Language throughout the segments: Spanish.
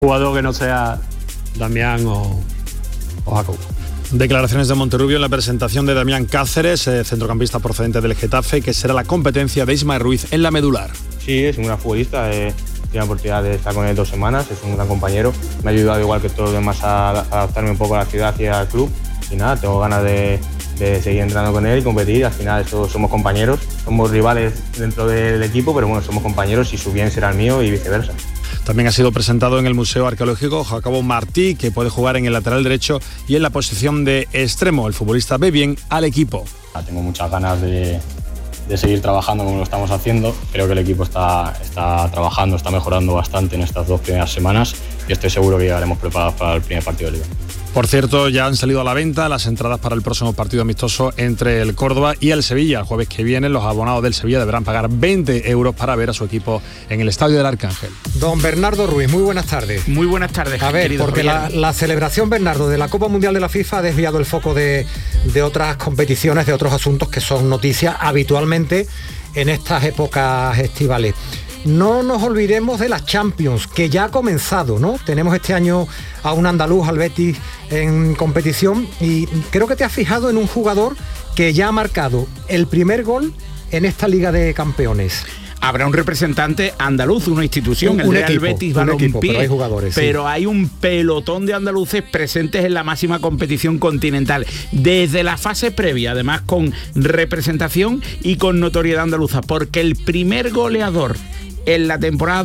jugador que no sea Damián o Jacobo. Declaraciones de Monterrubio en la presentación de Damián Cáceres, centrocampista procedente del Getafe, que será la competencia de Ismael Ruiz en la medular. Sí, es un gran futbolista, tiene la oportunidad de estar con él 2 semanas, es un gran compañero, me ha ayudado igual que todos los demás a adaptarme un poco a la ciudad y al club y nada, tengo ganas de seguir entrenando con él y competir. Al final somos compañeros, somos rivales dentro del equipo, pero bueno, somos compañeros y su bien será el mío y viceversa. También ha sido presentado en el Museo Arqueológico Jacobo Martí, que puede jugar en el lateral derecho y en la posición de extremo. El futbolista ve bien al equipo. Tengo muchas ganas de seguir trabajando como lo estamos haciendo. Creo que el equipo está trabajando, está mejorando bastante en estas 2 primeras semanas y estoy seguro que llegaremos preparados para el primer partido de Liga. Por cierto, ya han salido a la venta las entradas para el próximo partido amistoso entre el Córdoba y el Sevilla. El jueves que viene los abonados del Sevilla deberán pagar 20 euros para ver a su equipo en el Estadio del Arcángel. Don Bernardo Ruiz, muy buenas tardes. Muy buenas tardes. A ver, porque la celebración, Bernardo, de la Copa Mundial de la FIFA ha desviado el foco de otras competiciones, de otros asuntos que son noticias habitualmente en estas épocas estivales. No nos olvidemos de la Champions, que ya ha comenzado, ¿no? Tenemos este año a un andaluz, al Betis, en competición, y creo que te has fijado en un jugador que ya ha marcado el primer gol en esta Liga de Campeones. Habrá un representante andaluz, una institución, el Real Betis Balompié, pero hay jugadores, pero hay un pelotón de andaluces presentes en la máxima competición continental, desde la fase previa, además con representación y con notoriedad andaluza, porque el primer goleador en la temporada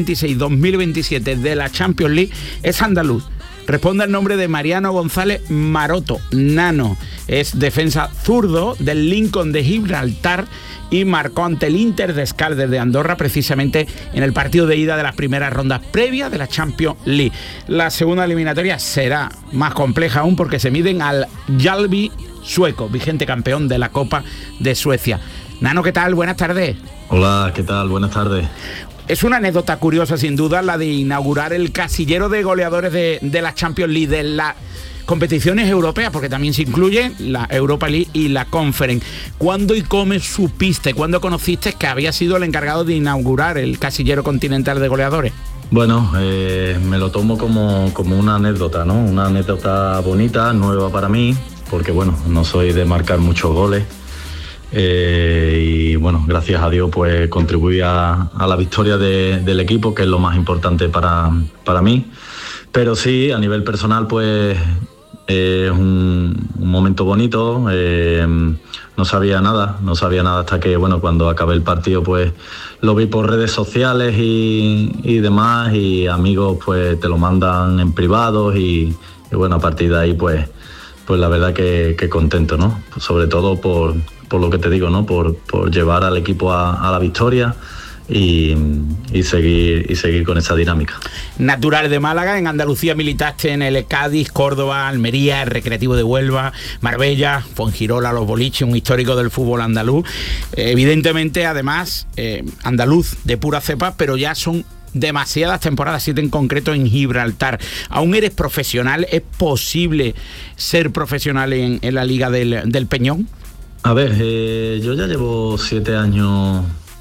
2026-2027 de la Champions League es andaluz. Responde al nombre de Mariano González Maroto, Nano. Es defensa zurdo del Lincoln de Gibraltar y marcó ante el Inter de Escaldes de Andorra precisamente en el partido de ida de las primeras rondas previas de la Champions League. La segunda eliminatoria será más compleja aún porque se miden al Mjällby sueco, vigente campeón de la Copa de Suecia. Nano, ¿qué tal? Buenas tardes. Hola, ¿qué tal? Buenas tardes. Es una anécdota curiosa, sin duda, la de inaugurar el casillero de goleadores de la Champions League, de las competiciones europeas, porque también se incluye la Europa League y la Conference. ¿Cuándo y cómo supiste, cuándo conociste que había sido el encargado de inaugurar el casillero continental de goleadores? Bueno, me lo tomo como una anécdota, ¿no? Una anécdota bonita, nueva para mí, porque bueno, no soy de marcar muchos goles. Y bueno, gracias a Dios pues contribuí a la victoria del equipo, que es lo más importante para mí. Pero sí, a nivel personal pues es un momento bonito. No sabía nada hasta que bueno, cuando acabé el partido pues lo vi por redes sociales y demás, y amigos pues te lo mandan en privado y bueno, a partir de ahí pues la verdad que contento, ¿no? Sobre todo por lo que te digo, ¿no? Por llevar al equipo a la victoria y seguir con esa dinámica. Natural de Málaga, en Andalucía militaste en el Cádiz, Córdoba, Almería, el Recreativo de Huelva, Marbella, Fuengirola, Los Boliches, un histórico del fútbol andaluz. Evidentemente, además, andaluz de pura cepa, pero ya son demasiadas temporadas, 7 en concreto en Gibraltar. ¿Aún eres profesional? ¿Es posible ser profesional en la Liga del Peñón? A ver, yo ya llevo 7 años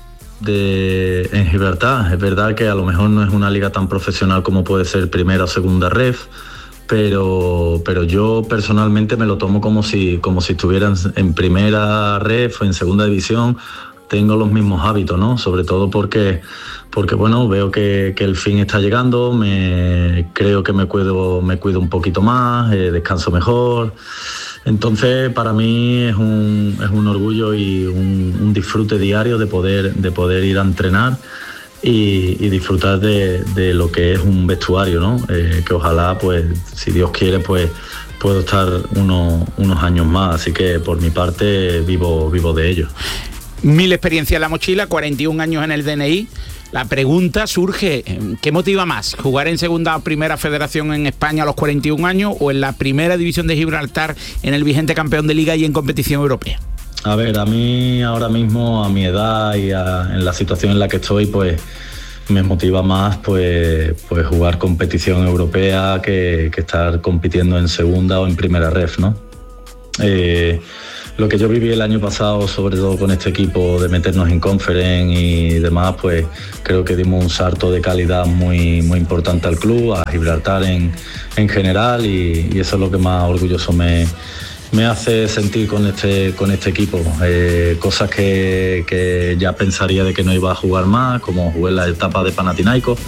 en Gibraltar. Es verdad que a lo mejor no es una liga tan profesional como puede ser primera o segunda ref, pero yo personalmente me lo tomo como si estuvieran en primera ref o en segunda división. Tengo los mismos hábitos, ¿no? Sobre todo porque bueno, veo que el fin está llegando, creo que me cuido un poquito más, descanso mejor. Entonces, para mí es un orgullo y un disfrute diario de poder ir a entrenar y disfrutar de lo que es un vestuario, ¿no? Que ojalá, pues, si Dios quiere, pues puedo estar unos años más. Así que, por mi parte, vivo de ello. 1000 experiencias en la mochila, 41 años en el DNI. La pregunta surge, ¿qué motiva más? ¿Jugar en segunda o primera federación en España a los 41 años o en la primera división de Gibraltar en el vigente campeón de liga y en competición europea? A ver, a mí ahora mismo, a mi edad y en la situación en la que estoy, pues me motiva más pues jugar competición europea que estar compitiendo en segunda o en primera ref, ¿no? lo que yo viví el año pasado, sobre todo con este equipo, de meternos en Conference y demás, pues creo que dimos un salto de calidad muy, muy importante al club, a Gibraltar en general, y eso es lo que más orgulloso me hace sentir con este equipo. Cosas que ya pensaría de que no iba a jugar más, como jugué en la etapa de Panathinaikos,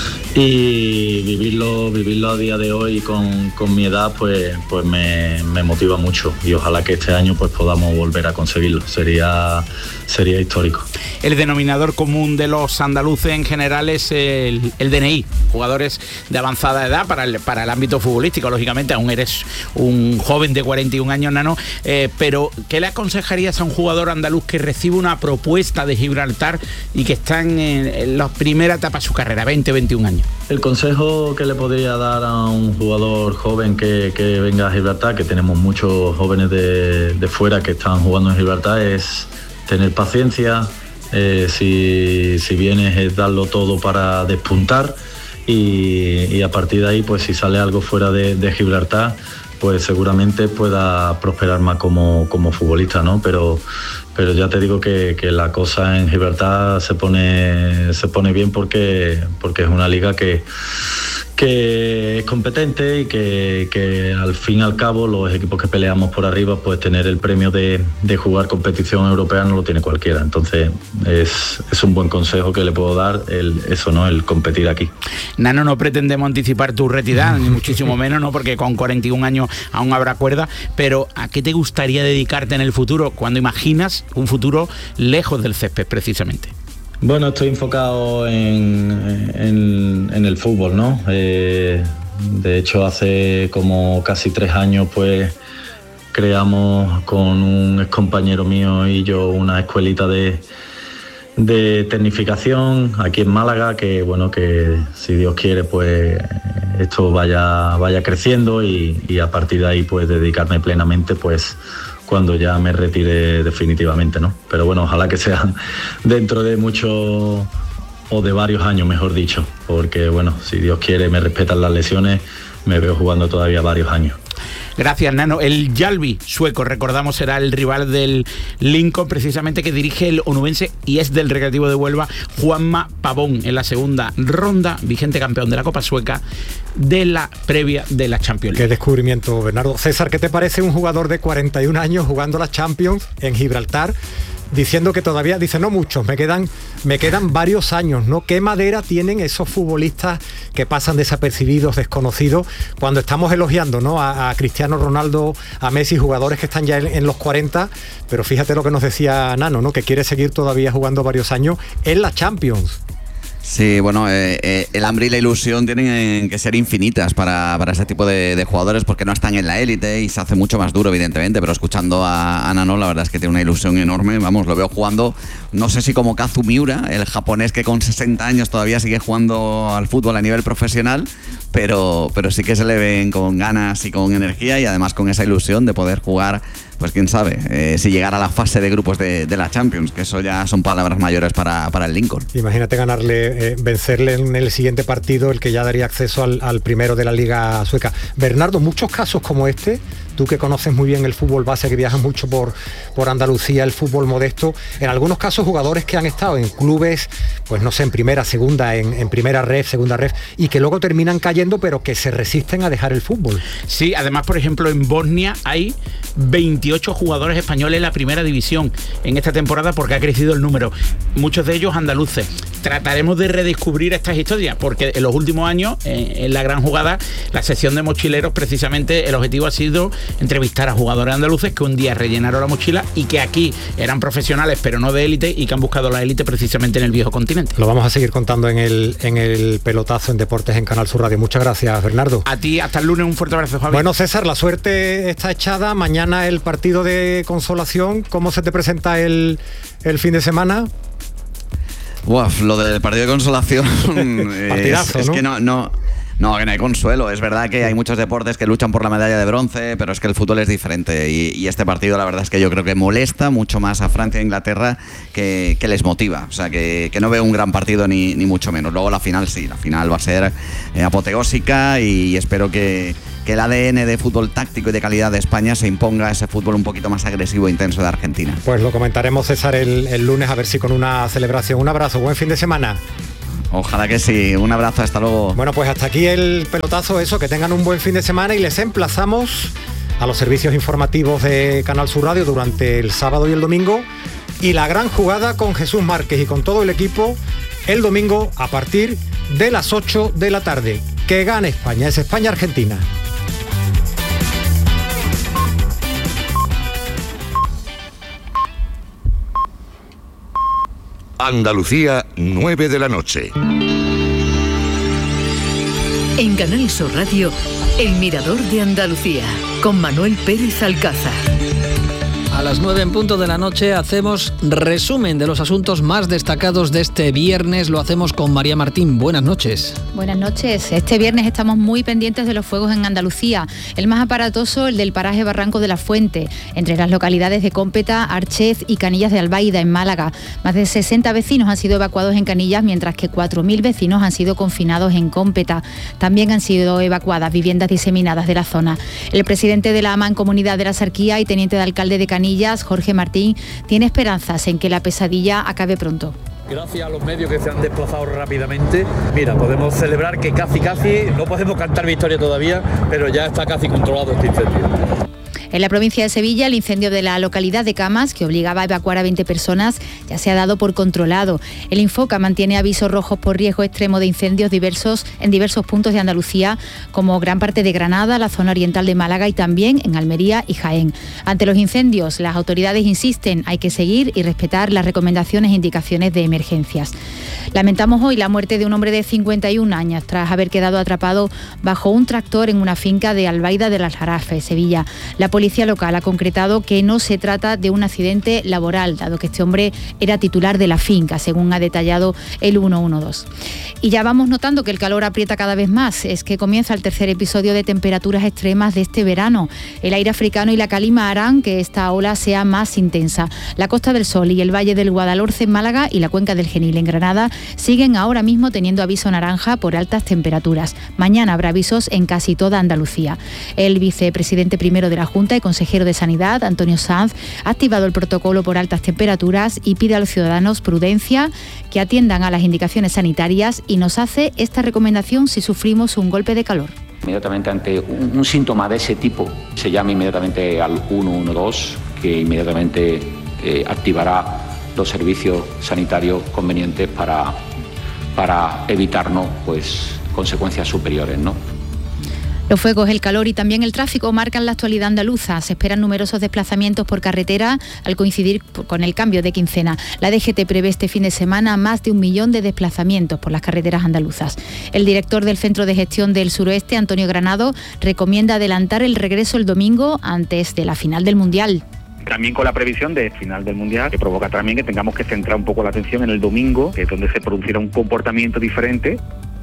y vivirlo a día de hoy con mi edad pues me motiva mucho, y ojalá que este año pues podamos volver a conseguirlo. Sería histórico. El denominador común de los andaluces en general es el DNI, jugadores de avanzada edad para el ámbito futbolístico. Lógicamente aún eres un joven de 41 años, Nano, pero ¿qué le aconsejarías a un jugador andaluz que recibe una propuesta de Gibraltar y que está en la primera etapa de su carrera, 20-21 años? El consejo que le podría dar a un jugador joven que venga a Gibraltar, que tenemos muchos jóvenes de fuera que están jugando en Gibraltar, es tener paciencia. Si vienes, es darlo todo para despuntar, y a partir de ahí, pues si sale algo fuera de Gibraltar, pues seguramente pueda prosperar más como futbolista, ¿no? Pero ya te digo que la cosa en Gibraltar se pone bien porque es una liga que es competente, y que al fin y al cabo los equipos que peleamos por arriba, pues tener el premio de jugar competición europea no lo tiene cualquiera. Entonces es un buen consejo que le puedo dar, el competir aquí. Nano, no pretendemos anticipar tu retirada, ni muchísimo menos, ¿no? Porque con 41 años aún habrá cuerda, pero ¿a qué te gustaría dedicarte en el futuro, cuando imaginas un futuro lejos del césped precisamente? Bueno, estoy enfocado en el fútbol, ¿no? De hecho, hace como casi 3 años, pues creamos con un excompañero mío y yo una escuelita de tecnificación aquí en Málaga, que si Dios quiere, pues esto vaya creciendo, y a partir de ahí pues dedicarme plenamente, pues cuando ya me retire definitivamente, ¿no? Pero bueno, ojalá que sea dentro de mucho, o de varios años, mejor dicho, porque bueno, si Dios quiere, me respetan las lesiones, me veo jugando todavía varios años. Gracias, Nano. El Mjällby sueco, recordamos, será el rival del Lincoln, precisamente, que dirige el onubense y es del Recreativo de Huelva, Juanma Pavón, en la segunda ronda, vigente campeón de la Copa Sueca de la previa de la Champions League. Qué descubrimiento, Bernardo. César, ¿qué te parece un jugador de 41 años jugando la Champions en Gibraltar, diciendo que todavía, dice, no muchos, me quedan varios años, ¿no? ¿Qué madera tienen esos futbolistas que pasan desapercibidos, desconocidos, cuando estamos elogiando, ¿no?, a Cristiano Ronaldo, a Messi, jugadores que están ya en los 40, pero fíjate lo que nos decía Nano, ¿no?, que quiere seguir todavía jugando varios años en la Champions? Sí, bueno, el hambre y la ilusión tienen que ser infinitas para este tipo de jugadores, porque no están en la élite y se hace mucho más duro, evidentemente, pero escuchando a Nano, la verdad es que tiene una ilusión enorme. Vamos, lo veo jugando, no sé si como Kazu Miura, el japonés que con 60 años todavía sigue jugando al fútbol a nivel profesional, pero sí que se le ven con ganas y con energía, y además con esa ilusión de poder jugar, pues quién sabe, si llegara a la fase de grupos de la Champions, que eso ya son palabras mayores para el Lincoln. Imagínate vencerle en el siguiente partido, el que ya daría acceso al primero de la Liga Sueca. Bernardo, muchos casos como este, tú que conoces muy bien el fútbol base, que viajas mucho por Andalucía, el fútbol modesto, en algunos casos jugadores que han estado en clubes, pues no sé, en primera, segunda, en primera ref, segunda ref, y que luego terminan cayendo, pero que se resisten a dejar el fútbol. Sí, además, por ejemplo, en Bosnia hay 28 jugadores españoles en la primera división en esta temporada, porque ha crecido el número, muchos de ellos andaluces. Trataremos de redescubrir estas historias, porque en los últimos años, en la gran jugada, la sección de mochileros, precisamente el objetivo ha sido entrevistar a jugadores andaluces que un día rellenaron la mochila y que aquí eran profesionales pero no de élite, y que han buscado la élite precisamente en el viejo continente. Lo vamos a seguir contando en el pelotazo en Deportes en Canal Sur Radio. Muchas gracias, Bernardo. A ti, hasta el lunes, un fuerte abrazo, Javi. Bueno, César, la suerte está echada. Mañana el partido de consolación. ¿Cómo se te presenta el fin de semana? Uf, lo del partido de consolación partidazo, es ¿no? Que no hay consuelo. Es verdad que hay muchos deportes que luchan por la medalla de bronce, pero es que el fútbol es diferente, y este partido, la verdad es que yo creo que molesta mucho más a Francia e Inglaterra que les motiva. O sea, que no veo un gran partido ni mucho menos. Luego la final sí, la final va a ser apoteósica, y espero que el ADN de fútbol táctico y de calidad de España se imponga a ese fútbol un poquito más agresivo e intenso de Argentina. Pues lo comentaremos, César, el lunes, a ver si con una celebración. Un abrazo, buen fin de semana. Ojalá que sí, un abrazo, hasta luego. Bueno, pues hasta aquí el pelotazo, eso, que tengan un buen fin de semana y les emplazamos a los servicios informativos de Canal Sur Radio durante el sábado y el domingo, y la gran jugada con Jesús Márquez y con todo el equipo el domingo a partir de las 8 de la tarde. Que gane España, es España-Argentina. Andalucía, 9 de la noche. En Canal Sur Radio, El Mirador de Andalucía, con Manuel Pérez Alcázar. A las 9 en punto de la noche hacemos resumen de los asuntos más destacados de este viernes. Lo hacemos con María Martín. Buenas noches. Buenas noches. Este viernes estamos muy pendientes de los fuegos en Andalucía. El más aparatoso, el del paraje Barranco de la Fuente, entre las localidades de Cómpeta, Archez y Canillas de Albaida, en Málaga. Más de 60 vecinos han sido evacuados en Canillas, mientras que 4.000 vecinos han sido confinados en Cómpeta. También han sido evacuadas viviendas diseminadas de la zona. El presidente de la Mancomunidad de la Sarquía y teniente de alcalde de Canillas, Jorge Martín, tiene esperanzas en que la pesadilla acabe pronto. Gracias a los medios que se han desplazado rápidamente, mira, podemos celebrar que casi, no podemos cantar victoria todavía, pero ya está casi controlado este incendio. En la provincia de Sevilla, el incendio de la localidad de Camas, que obligaba a evacuar a 20 personas, ya se ha dado por controlado. El Infoca mantiene avisos rojos por riesgo extremo de incendios en diversos puntos de Andalucía, como gran parte de Granada, la zona oriental de Málaga y también en Almería y Jaén. Ante los incendios, las autoridades insisten, hay que seguir y respetar las recomendaciones e indicaciones de emergencias. Lamentamos hoy la muerte de un hombre de 51 años tras haber quedado atrapado bajo un tractor en una finca de Albaida del Aljarafe, Sevilla. La policía local ha concretado que no se trata de un accidente laboral, dado que este hombre era titular de la finca, según ha detallado el 112. Y ya vamos notando que el calor aprieta cada vez más. Es que comienza el tercer episodio de temperaturas extremas de este verano. El aire africano y la calima harán que esta ola sea más intensa. La Costa del Sol y el Valle del Guadalhorce en Málaga y la Cuenca del Genil en Granada siguen ahora mismo teniendo aviso naranja por altas temperaturas. Mañana habrá avisos en casi toda Andalucía. El vicepresidente primero de la Junta y consejero de Sanidad, Antonio Sanz, ha activado el protocolo por altas temperaturas y pide a los ciudadanos prudencia, que atiendan a las indicaciones sanitarias, y nos hace esta recomendación si sufrimos un golpe de calor. Inmediatamente ante un síntoma de ese tipo, se llama inmediatamente al 112, que inmediatamente activará los servicios sanitarios convenientes para evitarnos consecuencias superiores, ¿no? Los fuegos, el calor y también el tráfico marcan la actualidad andaluza. Se esperan numerosos desplazamientos por carretera al coincidir con el cambio de quincena. La DGT prevé este fin de semana más de 1 millón de desplazamientos por las carreteras andaluzas. El director del Centro de Gestión del Suroeste, Antonio Granado, recomienda adelantar el regreso el domingo antes de la final del Mundial. También con la previsión de final del Mundial, que provoca también que tengamos que centrar un poco la atención en el domingo, que es donde se producirá un comportamiento diferente.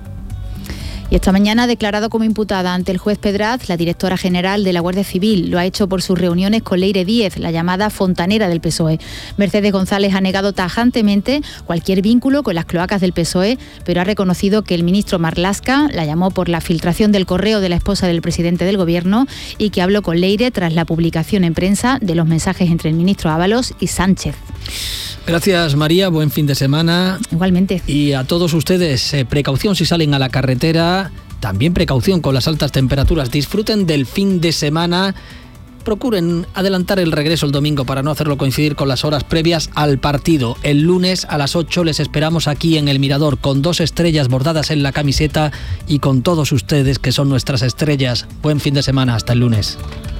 Y esta mañana ha declarado como imputada ante el juez Pedraz la directora general de la Guardia Civil. Lo ha hecho por sus reuniones con Leire Díez, la llamada fontanera del PSOE. Mercedes González ha negado tajantemente cualquier vínculo con las cloacas del PSOE, pero ha reconocido que el ministro Marlaska la llamó por la filtración del correo de la esposa del presidente del Gobierno y que habló con Leire tras la publicación en prensa de los mensajes entre el ministro Ábalos y Sánchez. Gracias, María, buen fin de semana. Igualmente. Y a todos ustedes, precaución si salen a la carretera, también precaución con las altas temperaturas. Disfruten del fin de semana, procuren adelantar el regreso el domingo para no hacerlo coincidir con las horas previas al partido. El lunes a las 8 les esperamos aquí en El Mirador, con 2 estrellas bordadas en la camiseta y con todos ustedes que son nuestras estrellas. Buen fin de semana, hasta el lunes.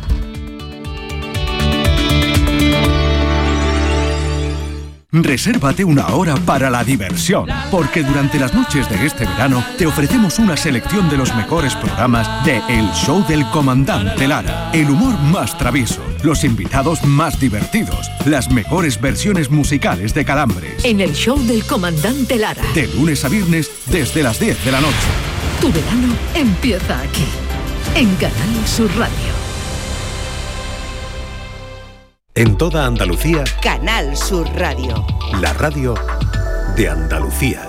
Resérvate una hora para la diversión, porque durante las noches de este verano te ofrecemos una selección de los mejores programas de El Show del Comandante Lara. El humor más travieso, los invitados más divertidos, las mejores versiones musicales de Calambres. En El Show del Comandante Lara. De lunes a viernes desde las 10 de la noche. Tu verano empieza aquí, en Canal Sur Radio. En toda Andalucía, Canal Sur Radio. La radio de Andalucía.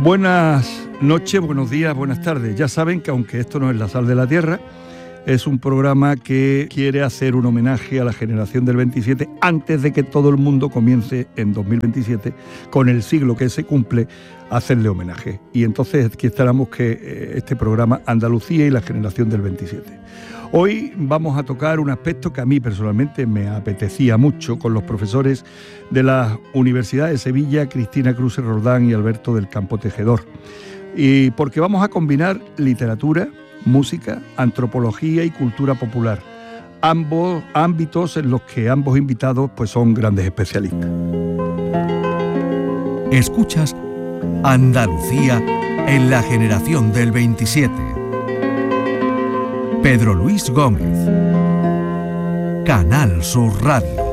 Buenas noches, buenos días, buenas tardes. Ya saben que aunque esto no es La Sal de la Tierra, es un programa que quiere hacer un homenaje a la generación del 27 antes de que todo el mundo comience en 2027, con el siglo que se cumple, a hacerle homenaje. Y entonces aquí esperamos que este programa Andalucía y la generación del 27. Hoy vamos a tocar un aspecto que a mí personalmente me apetecía mucho con los profesores de la Universidad de Sevilla, Cristina Cruz Roldán y Alberto del Campo Tejedor. Y porque vamos a combinar literatura, música, antropología y cultura popular, ambos ámbitos en los que ambos invitados pues son grandes especialistas. Escuchas Andalucía en la generación del 27. Pedro Luis Gómez, Canal Sur Radio.